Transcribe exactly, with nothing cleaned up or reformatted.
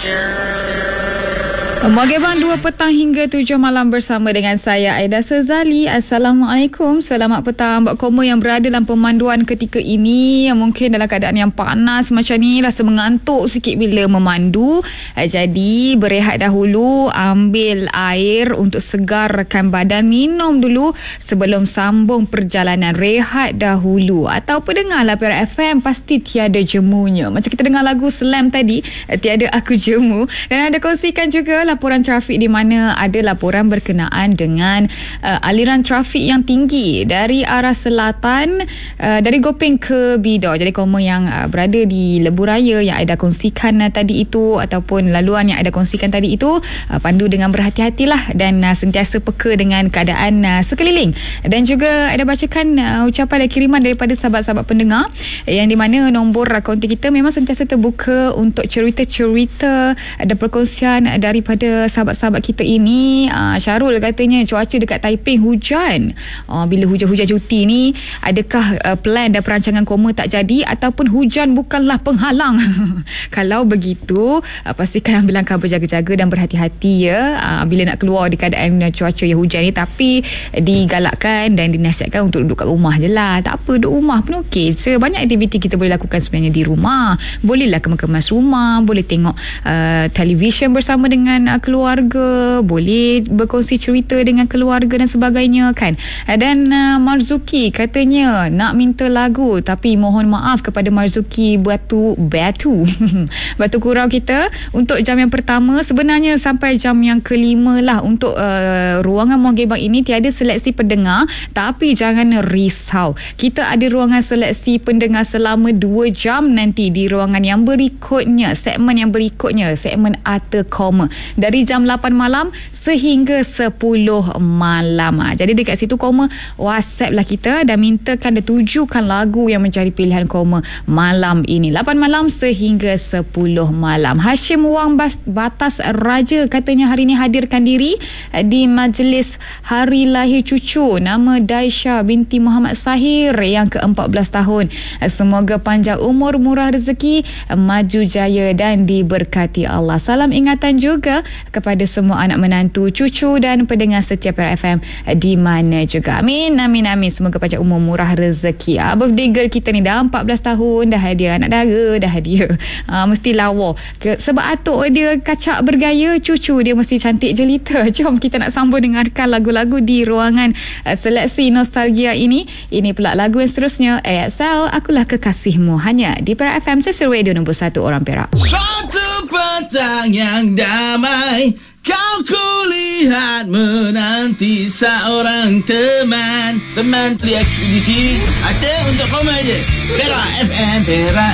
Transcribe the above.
Moga bang dua petang hingga tujuh malam bersama dengan saya Aida Sezali. Assalamualaikum. Selamat petang buat kamu yang berada dalam pemanduan ketika ini, yang mungkin dalam keadaan yang panas macam ni, rasa mengantuk sikit bila memandu. Jadi berehat dahulu, ambil air untuk segarkan badan, minum dulu sebelum sambung perjalanan. Rehat dahulu ataupun dengarlah Perak F M, pasti tiada jemunya. Macam kita dengar lagu Slam tadi, tiada aku jemu. Dan ada kongsikan juga laporan trafik di mana ada laporan berkenaan dengan uh, aliran trafik yang tinggi dari arah selatan, uh, dari Gopeng ke Bidor. Jadi kamu yang uh, berada di Lebuh Raya yang ada kongsikan uh, tadi itu, ataupun laluan yang ada kongsikan tadi itu, uh, pandu dengan berhati-hatilah dan uh, sentiasa peka dengan keadaan uh, sekeliling. Dan juga ada bacakan uh, ucapan dan kiriman daripada sahabat-sahabat pendengar, yang di mana nombor uh, konti kita memang sentiasa terbuka untuk cerita-cerita dan perkongsian uh, daripada sahabat-sahabat kita ini. uh, Syarul katanya cuaca dekat Taiping hujan. uh, Bila hujan-hujan cuti ni, adakah uh, plan dan perancangan koma tak jadi, ataupun hujan bukanlah penghalang? Kalau begitu, uh, pastikan ambil langkah berjaga-jaga dan berhati-hati ya, uh, bila nak keluar di keadaan uh, cuaca yang hujan ni. Tapi digalakkan dan dinasihatkan untuk duduk kat rumah je lah. Tak apa, duduk rumah pun okey. So, banyak aktiviti kita boleh lakukan sebenarnya di rumah. Bolehlah kemas-kemas rumah, boleh tengok uh, televisyen bersama dengan uh, keluarga, boleh berkongsi cerita dengan keluarga dan sebagainya kan. Dan uh, Marzuki katanya nak minta lagu, tapi mohon maaf kepada Marzuki Batu Batu Batu Kurau kita untuk jam yang pertama, sebenarnya sampai jam yang kelima lah untuk uh, ruangan Mogebang ini tiada seleksi pendengar. Tapi jangan risau, kita ada ruangan seleksi pendengar selama dua jam nanti di ruangan yang berikutnya, segmen yang berikutnya, segmen Arthur Koma, dari jam lapan malam sehingga sepuluh malam. Ha, jadi dekat situ koma WhatsApp lah kita dan mintakan dan tujukan lagu yang menjadi pilihan koma malam ini, lapan malam sehingga sepuluh malam. Hashim Wang Batas Raja katanya hari ini hadirkan diri di majlis hari lahir cucu nama Daisha binti Muhammad Sahir yang ke empat belas tahun. Semoga panjang umur, murah rezeki, maju jaya dan diberkati Allah. Salam ingatan juga kepada semua anak menantu, cucu dan pendengar setia Perak F M di mana juga. Amin, amin, amin. Semoga panjang umur, murah rezeki. Ah, birthday girl kita ni dah empat belas tahun, dah hadiah anak dara, dah hadiah. Ah, mesti lawa. Ke, sebab atuk dia kacak bergaya, cucu dia mesti cantik jelita. Jom kita nak sambung dengarkan lagu-lagu di ruangan uh, seleksi nostalgia ini. Ini pula lagu yang seterusnya, A S L, Akulah Kekasihmu, hanya di Perak F M, Sesi Radio nombor satu orang Perak. Suatu petang yang damai, kau kulihat menanti seorang teman. Teman peli ekspedisi ada untuk kau aja. Perak F M, Perak